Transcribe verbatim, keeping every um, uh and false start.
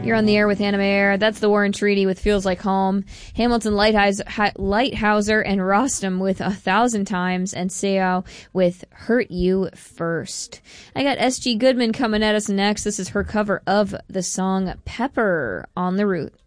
You're on the air with Anime Air. That's the War and Treaty with Feels Like Home. Hamilton Lighthouser, Lighthouser and Rostam with A Thousand Times, and Seo with Hurt You First. I got S G Goodman coming at us next. This is her cover of the song Pepper on the Route.